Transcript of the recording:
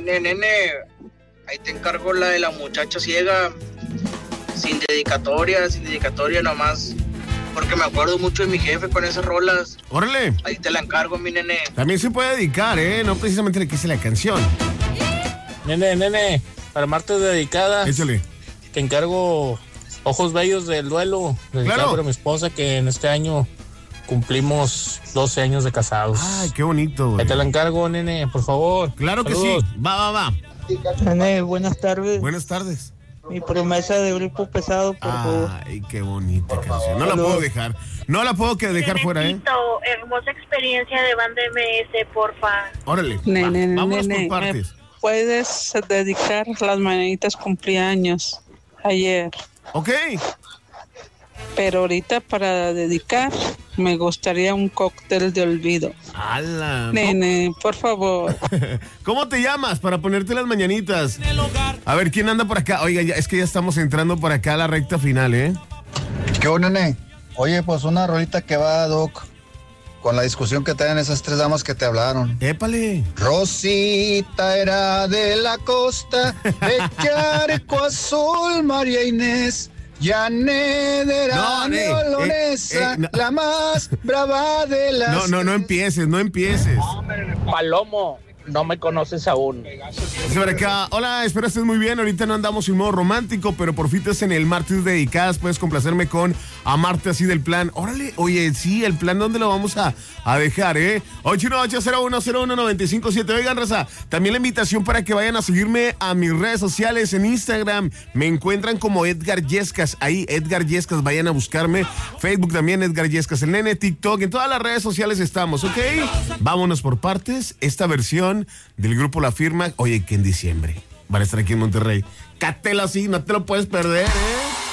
Nene, ahí te encargo la de la muchacha ciega, sin dedicatoria nomás, porque me acuerdo mucho de mi jefe con esas rolas. Órale. Ahí te la encargo, mi nene. También se puede dedicar, no precisamente le quise la canción. Nene, para martes dedicada. Échale. Te encargo Ojos Bellos del Duelo, dedicado Claro. para mi esposa, que en este año cumplimos 12 años de casados. Ay, qué bonito, güey. Ahí te la encargo, nene, por favor. Claro que Saludos. sí. Va. Nene, buenas tardes. Buenas tardes. Mi promesa de Grupo Pesado, por favor. Ay, qué bonita canción. No la puedo dejar. No la puedo dejar fuera, Hermosa experiencia de Banda MS, porfa. Órale. Nene, Vámonos nene, por partes. ¿puedes dedicar las mañanitas cumpleaños ayer? Ok. Pero ahorita para dedicar me gustaría un cóctel de olvido. ¡Hala! Nene, por favor. ¿Cómo te llamas para ponerte las mañanitas? A ver, ¿quién anda por acá? Oiga, es que ya estamos entrando por acá a la recta final, ¿Qué onda, nene? Oye, pues una rolita que va, Doc, con la discusión que traen esas tres damas que te hablaron. ¡Épale! Rosita era de la costa, de Charco Azul, María Inés. Janet era neolonesa, la más brava de las... No empieces. Palomo, no me conoces aún. Por acá, hola, espero estés muy bien. Ahorita no andamos en modo romántico, pero por fin estás en el martes dedicadas. Puedes complacerme con Amarte así del plan. Órale, oye, sí, el plan, ¿dónde lo vamos a dejar, 818-0101-957. Oigan, raza, también la invitación para que vayan a seguirme a mis redes sociales en Instagram. Me encuentran como Edgar Yescas. Ahí, Edgar Yescas, vayan a buscarme. Facebook también, Edgar Yescas. El nene, TikTok, en todas las redes sociales estamos, ¿ok? Vámonos por partes. Esta versión del grupo La Firma, oye, que en diciembre van a estar aquí en Monterrey. Cátelo así, no te lo puedes perder,